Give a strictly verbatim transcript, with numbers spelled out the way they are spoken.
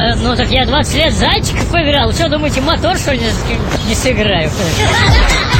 Э, ну так я двадцать лет зайчиков поиграл. Что, думаете, мотор, что ли, не, не сыграю?